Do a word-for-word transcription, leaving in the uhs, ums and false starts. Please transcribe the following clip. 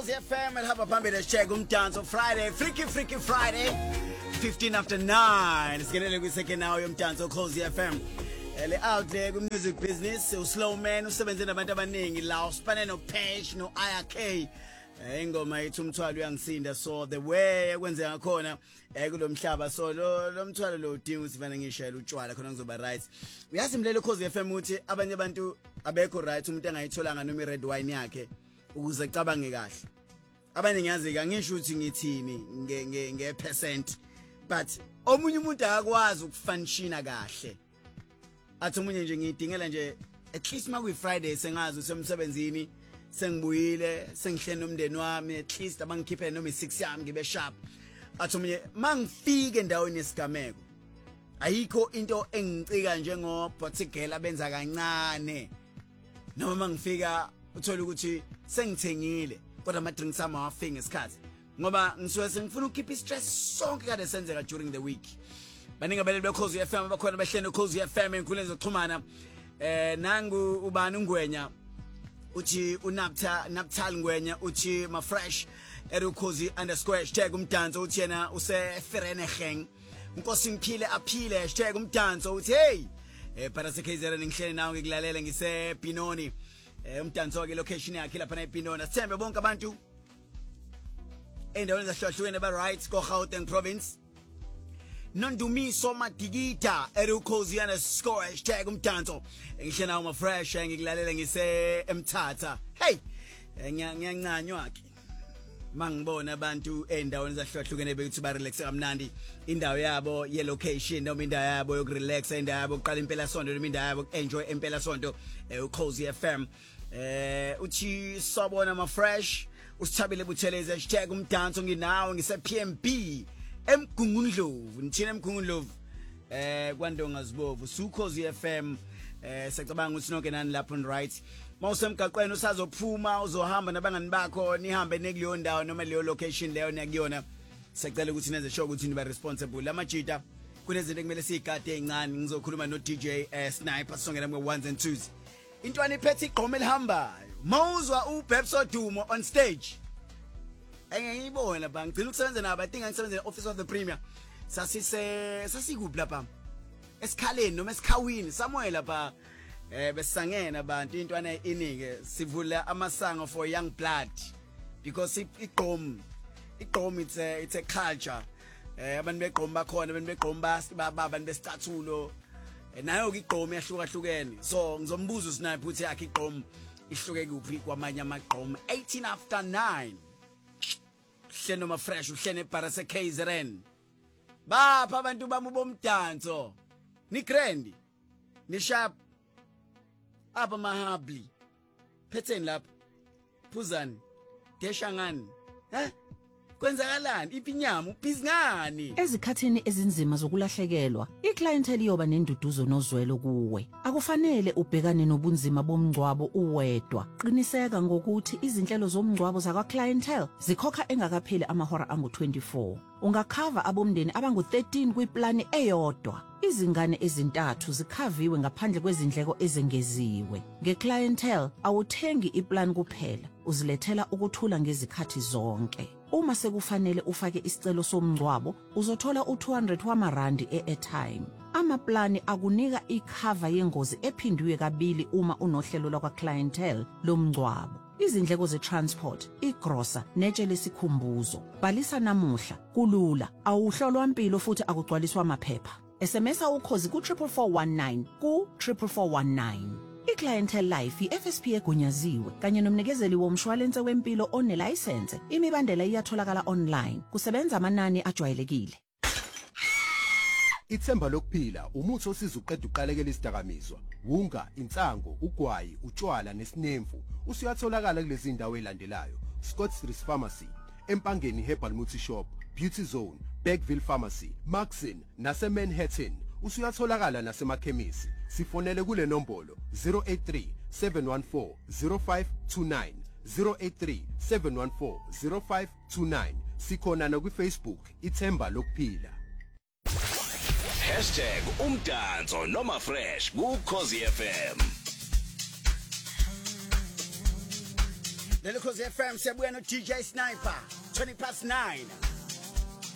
Ukhozi F M elihamba phambili esisheke umdanso Friday, Freaky Freaky Friday, fifteen after nine. Sigenele kwiseke nawo yomdanso Ukhozi F M. Ele out there ku music business, u slow man usebenze nabantu abaningi la, usipane no Page no I R K. Ingoma yethu umthwalo uyangisinda, so the way kwenzeka khona eh kulomhlaba, so lo lomthwalo lo udinga usivana ngishayela utshwala khona ngizoba right. Uyazi mlelo Ukhozi F M uthi abanye abantu abekho right, umuntu engayitholanga noma i-red wine yakhe ukuze cabange kahle. Abanye ngiyazi ka ngisho ukuthi ngithini nge nge nge percent, but omunye umuntu akakwazi ukufunction kahle. Athi umunye nje ngidingela nje at least makuyi Friday sengazi usemsebenzini, sengibuyile sengihlene nomndeni wami, at least abangikhiphe noma i-six yami ngibe sharp. Athi umunye mangifike endaweni yesigameko ayikho into engicika njengo particular benza kancane, noma mangifika uthola ukuthi sengithengile kodwa ama drinks ami awafiki ngesikhathi ngoba ngisuke sengifuna ukukhipha stress sonke kade senzeka during the week. Baningi abaleli beKhozi F M abakhona behlene uKhozi F M enkuleni zokuxhumana. Eh nangu ubani uNgwenya uthi unaptha Naptal Ngwenya uthi ma fresh erukhozi underscore hashtag umdanso uthi yena use Ferenegeng Nkosi ngiphile aphile hashtag umdanso uthi hey eh para se K Z N ngihlele nawe ngikulalela ngise Pinoni. Eh umdanso ke location yakhe lapha ePinona. Sithembe bonke abantu endaweni ezahlukahlukene ba right ko Gauteng province. Nondumiso Madigita erukhozi underscore hashtag umdanso ngihle nawo ma fresh ngikulalela ngise eMthatha. Hey ngiyancanywa ke mangibona abantu endaweni ezahlukahlukene bethi ba relax kamnandi, indawo yabo ye location noma indawo yabo yokurelax, indawo yabo uqala impela sonto noma indawo yabo enjoy impela sonto uKhozi F M. Eh uthi sobona ma fresh usithabile buthelezi hashtag umdanso nginawo ngise P M B eMgungundlovu nithina eMgungundlovu eh kwaNdonga Zibovu suKhozi F M. Eh sicabanga ukuthi nonke nani lapho on right mawusemgaqweni usazophuma uzohamba nabangani bakho nihambe nekuleyo ndawo noma leyo location leyo nekuyona, sicela ukuthi nenze sure ukuthi niba responsible. Lamajita kunezinto ekumele sigade ezincane, ngizokhuluma no D J eh, Sniper songela ngwe ones and twos. Intwana iphethe igqomo elihambayo mawuzwa uBepso Dumo on stage engiyibona lapha ngicela ukusebenza nabo, I think ngisebenza e-office of the premier, sasise sasikuphi lapha esikhaleni noma esikhawini somewhere lapha eh besangena abantu intwana iningi sivula amasango for young blood because igqom igqom it's a it's a culture. Eh abantu begqom bakhona, abantu begqom baba abantu besicathulo nayo ke igqom yahlukahlukene, so ngizombuza uSnipe uthi yakhe igqom ihluke kuphi kwamanye amagqom. eighteen after nine hle noma fresh uhlene para se K Z N bapha abantu bami bomdanso ni grand ni sharp apa mahabli phetheni lapha phuzani deshangani ha kwenzakalani ipinyama ubhizingani. Ezikhathini ezinzima zokulahlekelwa iclientele yoba nenduduzo nozwelo kuwe. Akufanele ubhekane nobunzima bomngcwabo uwedwa. Qiniseka ngokuthi izinhlelo zomngcwabo zakwa clientele zikhokha engakapheli amahora angu twenty-four. Ungakhava abomndeni abangu thirteen kwiplani eyodwa. Izingane ezintathu zikhaviwe ngaphandle kwezindleko ezengeziwe. Ngeclientele awuthengi iplan kuphela, uzilethela ukuthula ngezikhathi zonke. Uma sekufanele ufake isicelo somngcwabo uzothola u two hundred wamarandi e-airtime. Amaplani akunika ikhava yengozi ephindiwe kabili uma unohlelo lakwa clientele lomngcwabo. Izindleko ze-transport, igrosa, netshe lesikhumbuzo. Bhalisa namuhla, kulula, awuhlolwa impilo futhi akugcwaliswa amaphepha. S M S ukhozi ku triple four one nine ku triple four one nine. iClientele Life i-F S P egunyaziwe kanye nomnikezeli womshwalense wempilo onelicense. Imibandela iyatholakala online, kusebenza amanani ajwayelekile. Ithemba lokuphila umuthi osiza uqeda uqalekela isidakamizwa, wunga, insango, ugwayi, utshwala nesinemfu. Usuyatholakala kulezi indawo ezilandelayo: Scott Street Pharmacy, Empangeni Herbal Multi Shop, Beauty Zone, Bergville Pharmacy, Maxin nase Manhattan. Usuyatholakala nasemakhemisi. Sifonele kule nombolo zero eight three seven one four zero five two nine zero eight three seven one four zero five two nine. Sikhona na ku Facebook Ithemba lokuphila. hashtag umdanso noma fresh ku Ukhozi F M. lelo Khosi F M siyabuya no D J Sniper twenty past nine